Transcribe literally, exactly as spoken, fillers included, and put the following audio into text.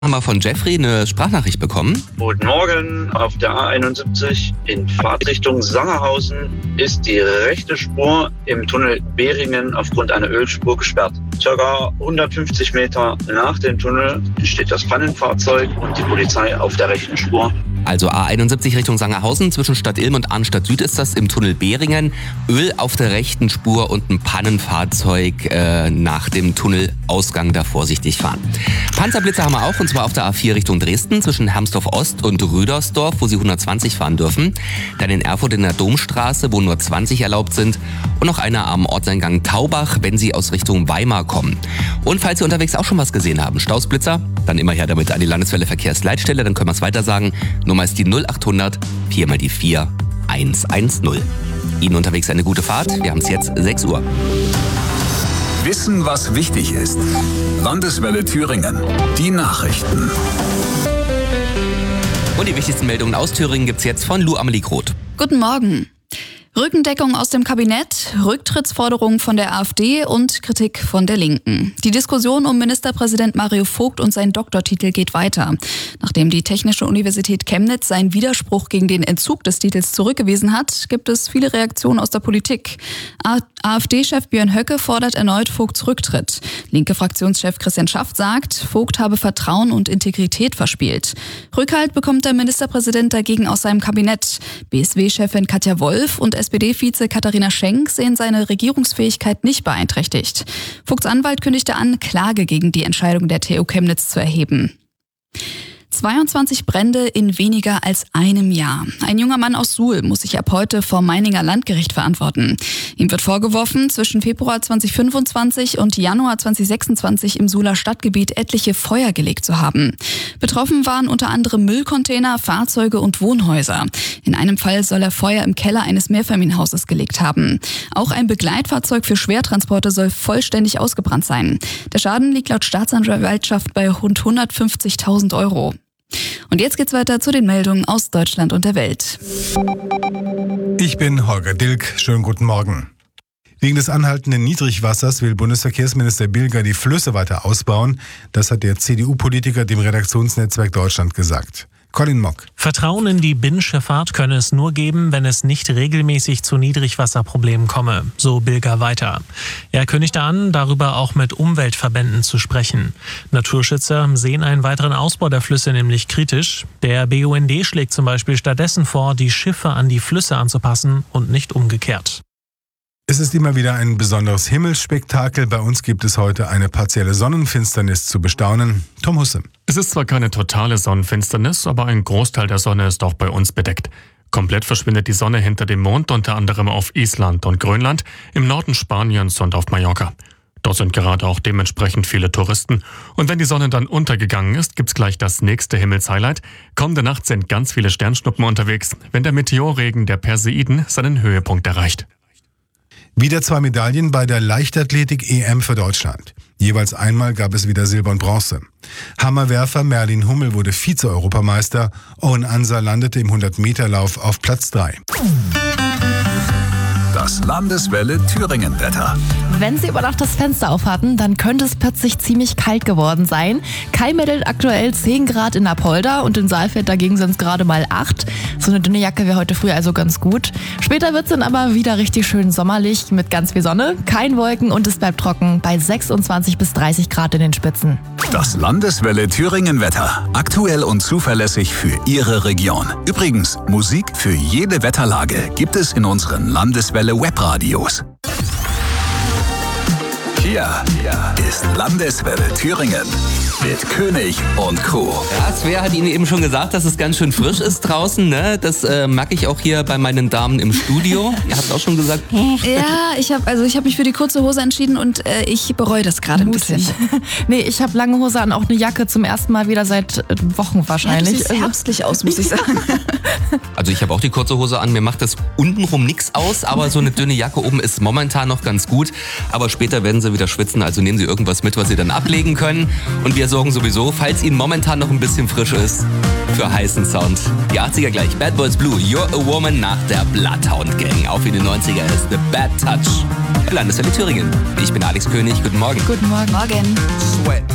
Haben wir von Jeffrey eine Sprachnachricht bekommen? Guten Morgen, auf der A einundsiebzig in Fahrtrichtung Sangerhausen ist die rechte Spur im Tunnel Behringen aufgrund einer Ölspur gesperrt. Circa hundertfünfzig Meter nach dem Tunnel steht das Pannenfahrzeug und die Polizei auf der rechten Spur. Also A einundsiebzig Richtung Sangerhausen, zwischen Stadt Ilm und Arnstadt Süd ist das, im Tunnel Behringen. Öl auf der rechten Spur und ein Pannenfahrzeug äh, nach dem Tunnelausgang, da vorsichtig fahren. Panzerblitzer haben wir auch, und zwar auf der A vier Richtung Dresden, zwischen Hermsdorf Ost und Rüdersdorf, wo sie hundertzwanzig fahren dürfen. Dann in Erfurt in der Domstraße, wo nur zwanzig erlaubt sind. Und noch einer am Ortseingang Taubach, wenn sie aus Richtung Weimar kommen. Und falls Sie unterwegs auch schon was gesehen haben, Stausblitzer, dann immer her damit an die Landeswelle Verkehrsleitstelle, dann können wir es weiter sagen. Nummer ist die null achthundert vier mal die vier eins eins null. Ihnen unterwegs eine gute Fahrt. Wir haben es jetzt sechs Uhr. Wissen, was wichtig ist. Landeswelle Thüringen. Die Nachrichten. Und die wichtigsten Meldungen aus Thüringen gibt's jetzt von Lou Amelie Groth. Guten Morgen. Rückendeckung aus dem Kabinett, Rücktrittsforderungen von der AfD und Kritik von der Linken. Die Diskussion um Ministerpräsident Mario Vogt und seinen Doktortitel geht weiter. Nachdem die Technische Universität Chemnitz seinen Widerspruch gegen den Entzug des Titels zurückgewiesen hat, gibt es viele Reaktionen aus der Politik. AfD-Chef Björn Höcke fordert erneut Vogts Rücktritt. Linke Fraktionschef Christian Schaft sagt, Vogt habe Vertrauen und Integrität verspielt. Rückhalt bekommt der Ministerpräsident dagegen aus seinem Kabinett. B S W-Chefin Katja Wolf und S P D-Vize Katharina Schenk sehen seine Regierungsfähigkeit nicht beeinträchtigt. Vogts Anwalt kündigte an, Klage gegen die Entscheidung der T U Chemnitz zu erheben. zweiundzwanzig Brände in weniger als einem Jahr. Ein junger Mann aus Suhl muss sich ab heute vor Meininger Landgericht verantworten. Ihm wird vorgeworfen, zwischen Februar zweitausendfünfundzwanzig und Januar zweitausendsechsundzwanzig im Suhler Stadtgebiet etliche Feuer gelegt zu haben. Betroffen waren unter anderem Müllcontainer, Fahrzeuge und Wohnhäuser. In einem Fall soll er Feuer im Keller eines Mehrfamilienhauses gelegt haben. Auch ein Begleitfahrzeug für Schwertransporte soll vollständig ausgebrannt sein. Der Schaden liegt laut Staatsanwaltschaft bei rund hundertfünfzigtausend Euro. Und jetzt geht's weiter zu den Meldungen aus Deutschland und der Welt. Ich bin Holger Dilk. Schönen guten Morgen. Wegen des anhaltenden Niedrigwassers will Bundesverkehrsminister Bilger die Flüsse weiter ausbauen. Das hat der C D U-Politiker dem Redaktionsnetzwerk Deutschland gesagt. Colin Mock. Vertrauen in die Binnenschifffahrt könne es nur geben, wenn es nicht regelmäßig zu Niedrigwasserproblemen komme, so Bilger weiter. Er kündigte an, darüber auch mit Umweltverbänden zu sprechen. Naturschützer sehen einen weiteren Ausbau der Flüsse nämlich kritisch. Der B U N D schlägt zum Beispiel stattdessen vor, die Schiffe an die Flüsse anzupassen und nicht umgekehrt. Es ist immer wieder ein besonderes Himmelsspektakel. Bei uns gibt es heute eine partielle Sonnenfinsternis zu bestaunen. Tom Husse. Es ist zwar keine totale Sonnenfinsternis, aber ein Großteil der Sonne ist auch bei uns bedeckt. Komplett verschwindet die Sonne hinter dem Mond, unter anderem auf Island und Grönland, im Norden Spaniens und auf Mallorca. Dort sind gerade auch dementsprechend viele Touristen. Und wenn die Sonne dann untergegangen ist, gibt's gleich das nächste Himmelshighlight. Kommende Nacht sind ganz viele Sternschnuppen unterwegs, wenn der Meteorregen der Perseiden seinen Höhepunkt erreicht. Wieder zwei Medaillen bei der Leichtathletik-E M für Deutschland. Jeweils einmal gab es wieder Silber und Bronze. Hammerwerfer Merlin Hummel wurde Vize-Europameister. Owen Ansa landete im hundert-Meter-Lauf auf Platz drei. Das Landeswelle Thüringen-Wetter. Wenn Sie über Nacht das Fenster aufhatten, dann könnte es plötzlich ziemlich kalt geworden sein. Kai meldet aktuell zehn Grad in Apolda und in Saalfeld dagegen sind es gerade mal acht. So eine dünne Jacke wäre heute früh also ganz gut. Später wird es dann aber wieder richtig schön sommerlich mit ganz viel Sonne, kein Wolken und es bleibt trocken bei sechsundzwanzig bis dreißig Grad in den Spitzen. Das Landeswelle Thüringen-Wetter. Aktuell und zuverlässig für Ihre Region. Übrigens, Musik für jede Wetterlage gibt es in unseren Landeswelle Webradios. Hier ist Landeswelle Thüringen mit König und Co. Ja, Svea hat Ihnen eben schon gesagt, dass es ganz schön frisch ist draußen, ne? Das äh, mag ich auch hier bei meinen Damen im Studio. Ihr habt auch schon gesagt. Ja, ich habe also ich habe mich für die kurze Hose entschieden und äh, ich bereue das gerade ein bisschen. Nee, ich habe lange Hose an, auch eine Jacke zum ersten Mal wieder seit Wochen wahrscheinlich. Ja, du siehst herbstlich aus, muss ich sagen. Also ich habe auch die kurze Hose an, mir macht das untenrum nichts aus, aber so eine dünne Jacke oben ist momentan noch ganz gut. Aber später werden sie wieder schwitzen, also nehmen Sie irgendwas mit, was Sie dann ablegen können. Und wir sorgen sowieso, falls Ihnen momentan noch ein bisschen frisch ist, für heißen Sound. Die achtziger gleich, Bad Boys Blue, You're a Woman nach der Bloodhound Gang. Auf in den neunziger ist The Bad Touch. Landeswelle Thüringen. Ich bin Alex König, guten Morgen. Guten Morgen. Morgen.